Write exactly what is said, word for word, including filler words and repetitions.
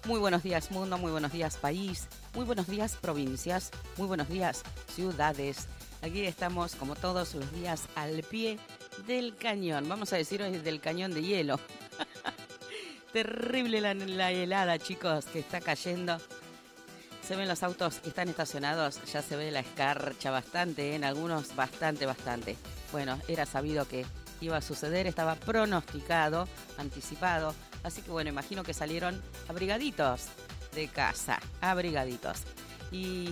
Muy buenos días mundo, muy buenos días país, muy buenos días provincias, muy buenos días ciudades. Aquí estamos como todos los días al pie del cañón. Vamos a decir hoy del cañón de hielo. Terrible la, la helada, chicos, que está cayendo. Se ven los autos que están estacionados, ya se ve la escarcha bastante, en algunos bastante, bastante. Bueno, era sabido que iba a suceder, estaba pronosticado, anticipado. Así que bueno, imagino que salieron abrigaditos de casa, abrigaditos. Y